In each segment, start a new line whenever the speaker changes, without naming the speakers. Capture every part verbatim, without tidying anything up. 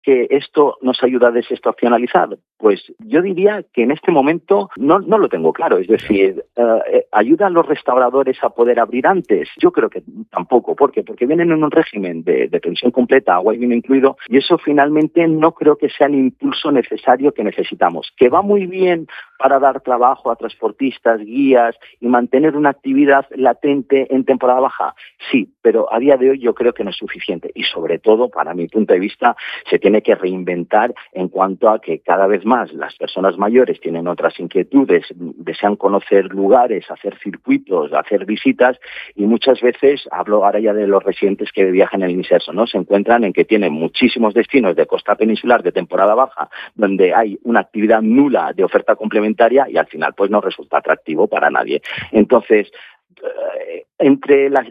que esto nos ayuda a desestacionalizar? Pues yo diría que en este momento no, no lo tengo claro. Es decir, eh, ¿ayuda a los restauradores a poder abrir antes? Yo creo que tampoco. ¿Por qué? Porque vienen en un régimen de, de pensión completa, agua y vino incluido, y eso finalmente no creo que sea el impulso necesario que necesitamos. Que va muy bien para dar trabajo a transportistas, guías y mantener una actividad latente en temporada baja. Sí, pero a día de hoy yo creo que no es suficiente. Y sobre todo, para mi punto de vista, se tiene que reinventar en cuanto a que cada vez más las personas mayores tienen otras inquietudes, desean conocer lugares, hacer circuitos, hacer visitas, y muchas veces, hablo ahora ya de los residentes que viajan en el inserso, ¿no? Se encuentran en que tienen muchísimos destinos de costa peninsular de temporada baja, donde hay una actividad nula de oferta complementaria y al final pues no resulta atractivo para nadie. Entonces, eh, entre las,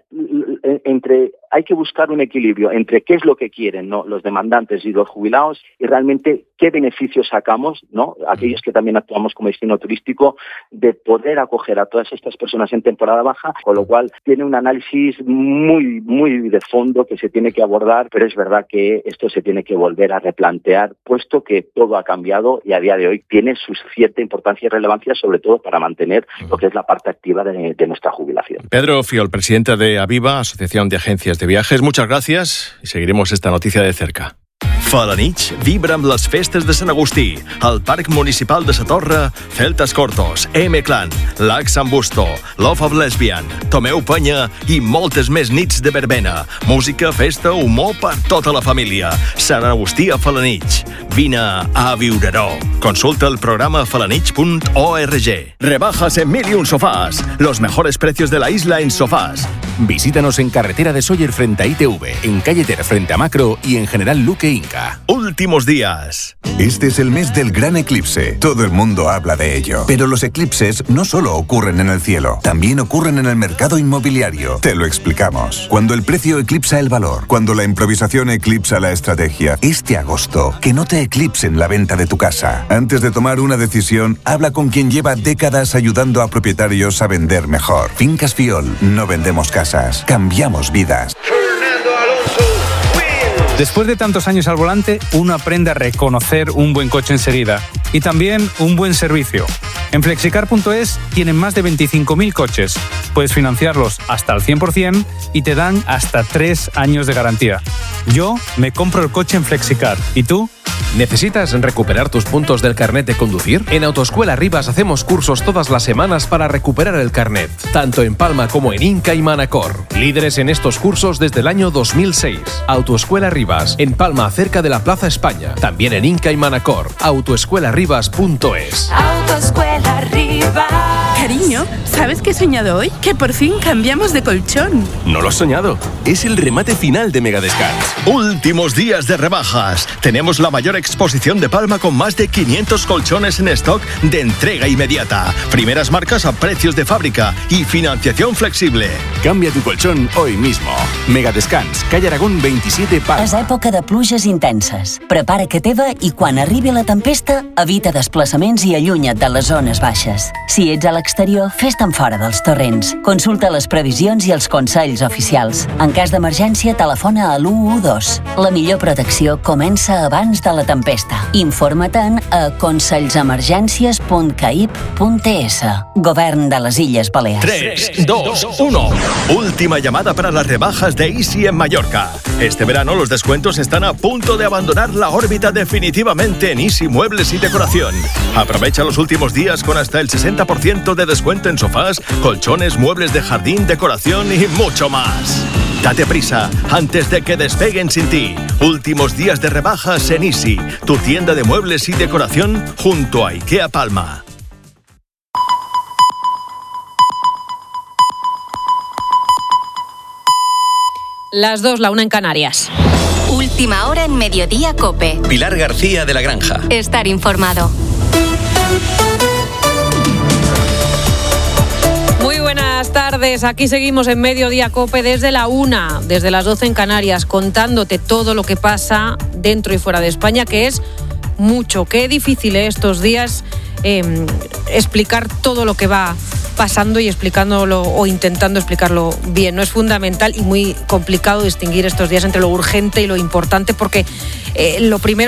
entre hay que buscar un equilibrio entre qué es lo que quieren, ¿no?, los demandantes y los jubilados, y realmente qué beneficios sacamos, ¿no?, aquellos que también actuamos como destino turístico, de poder acoger a todas estas personas en temporada baja, con lo cual tiene un análisis muy, muy de fondo que se tiene que abordar, pero es verdad que esto se tiene que volver a replantear, puesto que todo ha cambiado y a día de hoy tiene su cierta importancia y relevancia, sobre todo para mantener lo que es la parte activa de, de nuestra jubilación.
Pedro Fiol, presidente de Aviva, Asociación de Agencias de Viajes, muchas gracias y seguiremos esta noticia de cerca.
Falanich vibra amb les festes de Sant Agustí, al Parc Municipal de Sa Torre, Celtas Cortos, M-Clan, Lac Sant Busto, Love of Lesbian, Tomeu Penya i moltes més nits de verbena. Música, festa, humor per tota la família. Sant Agustí a Falanich. Vine a viure-ho. Consulta el programa falanich punto org. Rebajas en mil y un sofás. Los mejores precios de la isla en sofás.
Visítanos en Carretera de Sóller frente a I T V, en Calle Ter frente a Macro y en General Luque Inca.
Últimos días.
Este es el mes del gran eclipse. Todo el mundo habla de ello. Pero los eclipses no solo ocurren en el cielo, también ocurren en el mercado inmobiliario. Te lo explicamos. Cuando el precio eclipsa el valor, cuando la improvisación eclipsa la estrategia. Este agosto, que no te eclipsen la venta de tu casa. Antes de tomar una decisión, habla con quien lleva décadas ayudando a propietarios a vender mejor. Fincas Fiol. No vendemos casas, cambiamos vidas.
Después de tantos años al volante, uno aprende a reconocer un buen coche enseguida y también un buen servicio. En flexicar punto es tienen más de veinticinco mil coches. Puedes financiarlos hasta el cien por ciento y te dan hasta tres años de garantía. Yo me compro el coche en Flexicar. ¿Y tú?
¿Necesitas recuperar tus puntos del carnet de conducir? En Autoescuela Rivas hacemos cursos todas las semanas para recuperar el carnet, tanto en Palma como en Inca y Manacor. Líderes en estos cursos desde el año dos mil seis. Autoescuela Rivas, en Palma, cerca de la Plaza España. También en Inca y Manacor. autoescuela rivas punto es.
Autoescuela Rivas. Cariño, ¿sabes qué he soñado hoy? Que por fin cambiamos de colchón.
No lo has soñado. Es el remate final de Megadescans.
Últimos días de rebajas. Tenemos la mayor exposición de Palma con más de quinientos colchones en stock de entrega inmediata. Primeras marcas a precios de fábrica y financiación flexible.
Cambia tu colchón hoy mismo. Megadescans, calle Aragón veintisiete, Palma.
És època de pluges intenses. Prepara que teva i quan arribi la tempesta, evita desplaçaments i allunya't de les zones baixes. Si ets a l'exterior, fes-te'n fora dels torrents. Consulta les previsions i els consells oficials. En cas d'emergència, telefona a l'u u dos. La millor protecció comença abans de la tempesta. Informa-te'n a consells-emergències punt caip punt es. Govern de les Illes Balears.
tres, dos, uno. Última llamada para las rebajas de Easy en Mallorca. Este verano los descuentos están a punto de abandonar la órbita definitivamente en Easy Muebles y Decoración. Aprovecha los últimos días con hasta el sesenta por ciento de descuento en sofás, colchones, muebles de jardín, decoración y mucho más. Date prisa antes de que despeguen sin ti. Últimos días de rebajas en Easy, tu tienda de muebles y decoración junto a IKEA Palma.
Las dos, la una en Canarias.
Última hora en Mediodía COPE.
Pilar García de la Granja.
Estar informado.
Muy buenas tardes, aquí seguimos en Mediodía COPE desde la una, desde las doce en Canarias, contándote todo lo que pasa dentro y fuera de España, que es mucho. Qué difícil ¿eh? estos días eh, explicar todo lo que va pasando y explicándolo o intentando explicarlo bien. No es fundamental y muy complicado distinguir estos días entre lo urgente y lo importante, porque eh, lo primero